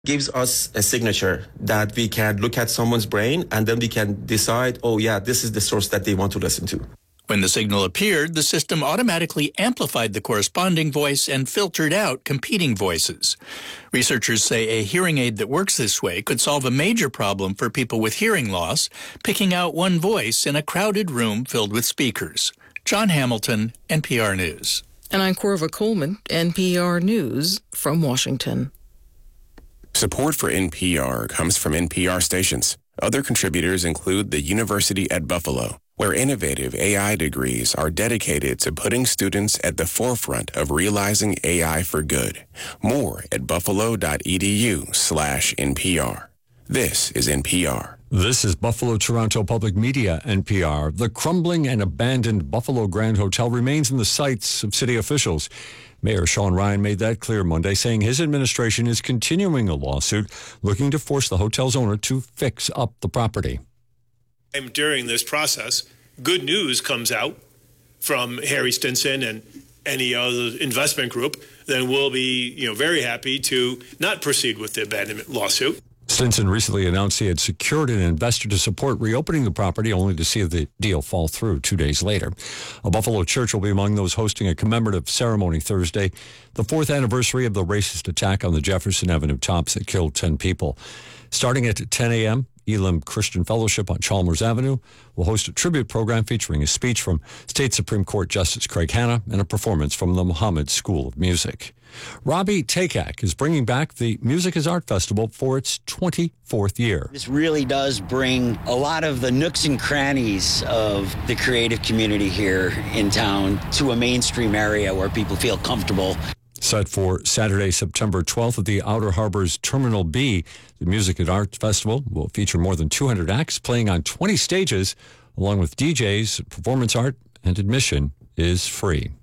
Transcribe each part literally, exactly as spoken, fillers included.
gives us a signature that we can look at someone's brain and then we can decide, oh yeah, this is the source that they want to listen to. When the signal appeared, the system automatically amplified the corresponding voice and filtered out competing voices. Researchers say a hearing aid that works this way could solve a major problem for people with hearing loss, picking out one voice in a crowded room filled with speakers. John Hamilton, N P R News. And I'm Corva Coleman, N P R News from Washington. Support for N P R comes from N P R stations. Other contributors include the University at Buffalo, where innovative A I degrees are dedicated to putting students at the forefront of realizing A I for good. More at buffalo.edu slash NPR. This is N P R. This is Buffalo Toronto Public Media, N P R. The crumbling and abandoned Buffalo Grand Hotel remains in the sights of city officials. Mayor Sean Ryan made that clear Monday, saying his administration is continuing a lawsuit looking to force the hotel's owner to fix up the property. And during this process, good news comes out from Harry Stinson and any other investment group, then we'll be, you know, very happy to not proceed with the abandonment lawsuit. Stinson recently announced he had secured an investor to support reopening the property, only to see the deal fall through two days later. A Buffalo church will be among those hosting a commemorative ceremony Thursday, the fourth anniversary of the racist attack on the Jefferson Avenue tops that killed ten people. Starting at ten a.m., Elam Christian Fellowship on Chalmers Avenue will host a tribute program featuring a speech from State Supreme Court Justice Craig Hanna and a performance from the Muhammad School of Music. Robbie Takak is bringing back the Music is Art Festival for its twenty-fourth year. This really does bring a lot of the nooks and crannies of the creative community here in town to a mainstream area where people feel comfortable. Set for Saturday, September twelfth at the Outer Harbor's Terminal B, the Music and Art Festival will feature more than two hundred acts playing on twenty stages, along with D Js, performance art, and admission is free.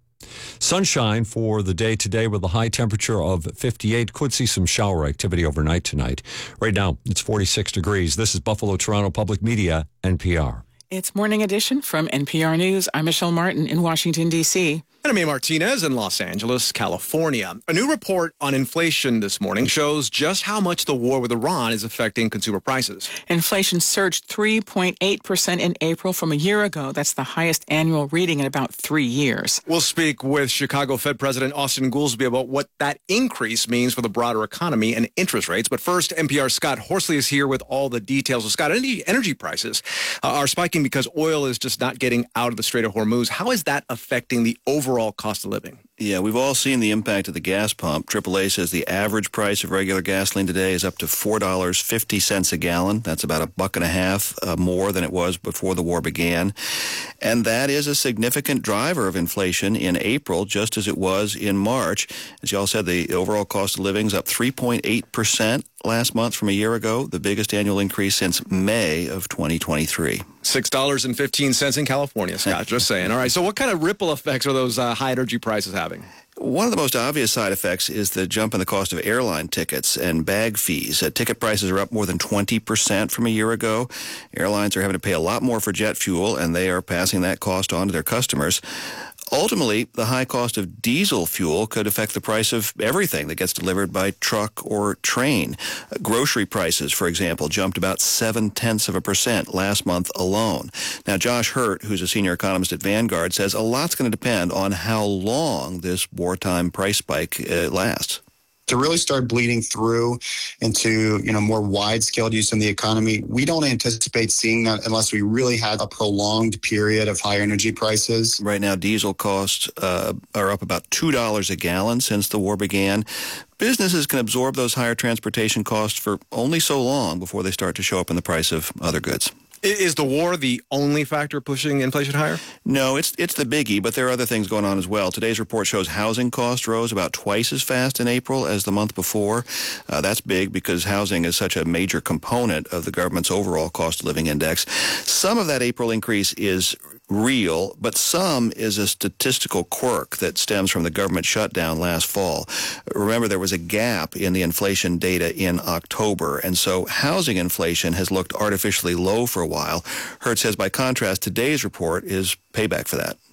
Sunshine for the day today with a high temperature of fifty-eight. Could see some shower activity overnight tonight. Right now, it's forty-six degrees. This is Buffalo Toronto Public Media, N P R. It's Morning Edition from N P R News. I'm Michelle Martin in Washington, D C And I'm Amy Martinez in Los Angeles, California. A new report on inflation this morning shows just how much the war with Iran is affecting consumer prices. Inflation surged three point eight percent in April from a year ago. That's the highest annual reading in about three years. We'll speak with Chicago Fed President Austin Goolsbee about what that increase means for the broader economy and interest rates. But first, N P R's Scott Horsley is here with all the details. So Scott, energy, energy prices uh, are spiking because oil is just not getting out of the Strait of Hormuz. How is that affecting the overall cost of living? Yeah, we've all seen the impact of the gas pump. triple A says the average price of regular gasoline today is up to four dollars and fifty cents a gallon. That's about a buck and a half uh, more than it was before the war began. And that is a significant driver of inflation in April, just as it was in March. As you all said, the overall cost of living is up three point eight percent last month from a year ago, the biggest annual increase since May of twenty twenty-three. six dollars and fifteen cents in California, Scott, just saying. All right, so what kind of ripple effects are those uh, high energy prices having? One of the most obvious side effects is the jump in the cost of airline tickets and bag fees. Uh, ticket prices are up more than twenty percent from a year ago. Airlines are having to pay a lot more for jet fuel, and they are passing that cost on to their customers. Ultimately, the high cost of diesel fuel could affect the price of everything that gets delivered by truck or train. Uh, grocery prices, for example, jumped about seven-tenths of a percent last month alone. Now, Josh Hurt, who's a senior economist at Vanguard, says a lot's going to depend on how long this wartime price spike uh, lasts. To really start bleeding through into, you know, more wide-scale use in the economy, we don't anticipate seeing that unless we really had a prolonged period of high energy prices. Right now, diesel costs uh, are up about two dollars a gallon since the war began. Businesses can absorb those higher transportation costs for only so long before they start to show up in the price of other goods. Is the war the only factor pushing inflation higher? No, it's it's the biggie, but there are other things going on as well. Today's report shows housing costs rose about twice as fast in April as the month before. Uh, that's big because housing is such a major component of the government's overall cost of living index. Some of that April increase is real, but some is a statistical quirk that stems from the government shutdown last fall. Remember, there was a gap in the inflation data in October, and so housing inflation has looked artificially low for a while. Hurt says, by contrast, today's report is payback for that.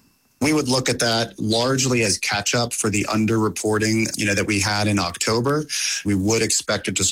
We would look at that largely as catch up for the underreporting, you know, that we had in October. We would expect it to